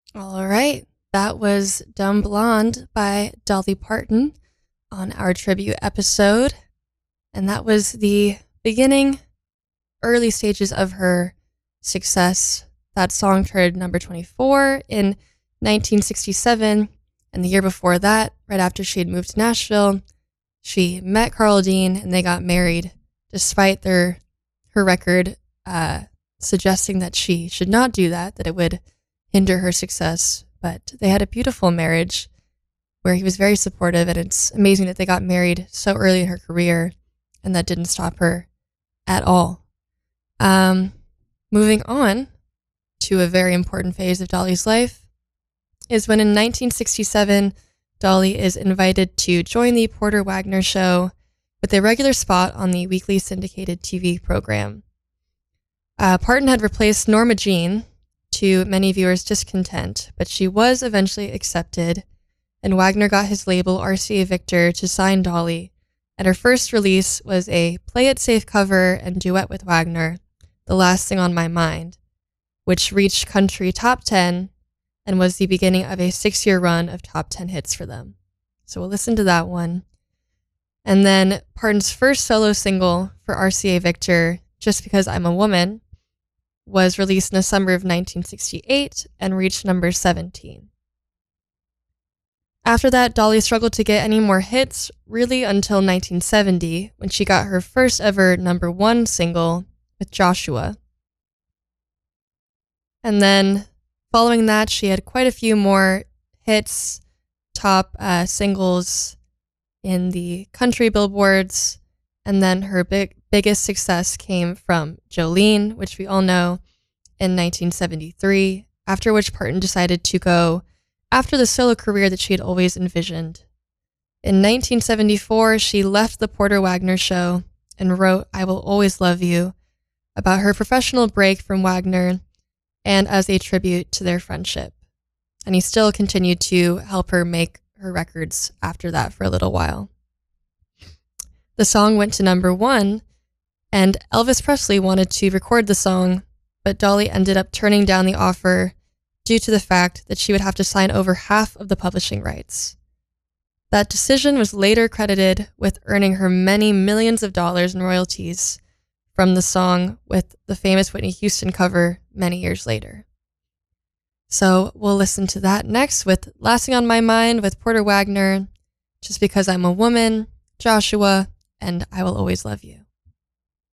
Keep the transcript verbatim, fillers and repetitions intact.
All right. That was Dumb Blonde by Dolly Parton on our tribute episode. And that was the beginning, early stages of her success. That song charted number twenty-four in nineteen sixty-seven. And the year before that, right after she had moved to Nashville, she met Carl Dean and they got married, despite their her record uh, suggesting that she should not do that, that it would hinder her success. But they had a beautiful marriage where he was very supportive, and it's amazing that they got married so early in her career, and that didn't stop her at all. Um, moving on to a very important phase of Dolly's life is when in nineteen sixty-seven, Dolly is invited to join the Porter Wagoner Show with a regular spot on the weekly syndicated T V program. Uh, Parton had replaced Norma Jean, to many viewers' discontent, but she was eventually accepted, and Wagoner got his label R C A Victor to sign Dolly, and her first release was a Play It Safe cover and duet with Wagoner, The Last Thing on My Mind, which reached country top ten and was the beginning of a six-year run of top ten hits for them. So we'll listen to that one. And then Parton's first solo single for R C A Victor, Just Because I'm a Woman, was released in the summer of nineteen sixty-eight and reached number seventeen. After that, Dolly struggled to get any more hits, really until nineteen seventy, when she got her first ever number one single with Joshua. And then, following that, she had quite a few more hits, top uh, singles in the country billboards, and then her big biggest success came from Jolene, which we all know, in nineteen seventy-three, after which Parton decided to go after the solo career that she had always envisioned. In nineteen seventy-four, she left the Porter Wagoner Show and wrote I Will Always Love You, about her professional break from Wagoner and as a tribute to their friendship. And he still continued to help her make her records after that for a little while. The song went to number one, and Elvis Presley wanted to record the song, but Dolly ended up turning down the offer due to the fact that she would have to sign over half of the publishing rights. That decision was later credited with earning her many millions of dollars in royalties from the song with the famous Whitney Houston cover many years later. So we'll listen to that next with Last Thing on My Mind with Porter Wagoner, Just Because I'm a Woman, Joshua, and I Will Always Love You.